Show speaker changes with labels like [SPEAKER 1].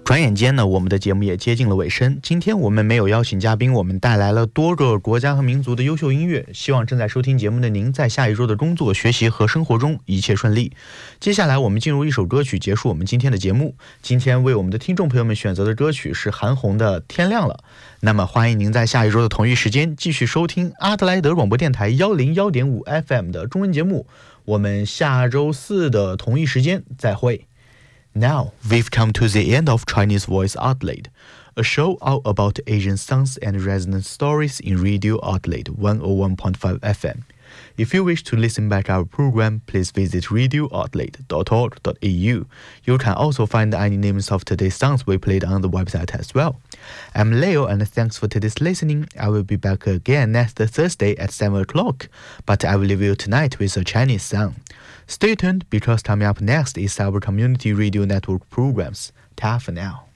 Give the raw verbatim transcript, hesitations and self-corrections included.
[SPEAKER 1] 转眼间呢，我们的节目也接近了尾声。今天我们没有邀请嘉宾，我们带来了多个国家和民族的优秀音乐。希望正在收听节目的您，在下一周的工作、学习和生活中一切顺利。接下来我们进入一首歌曲，结束我们今天的节目。今天为我们的听众朋友们选择的歌曲是韩红的《天亮了》。那么欢迎您在下一周的同一时间继续收听阿德莱德广播电台一零一点五 F M 的中文节目。我们下周四的同一时间再会。Now, we've come to the end of Chinese Voice Adelaide, a show all about Asian sounds and resonant stories in Radio Adelaide one oh one point five F M. If you wish to listen back our program, please visit radio adelaide dot org dot a u. You can also find any names of today's songs we played on the website as well. I'm Leo and thanks for today's listening. I will be back again next Thursday at seven o'clock, but I will leave you tonight with a Chinese song. Stay tuned because coming up next is our community radio network programs. Ta for now.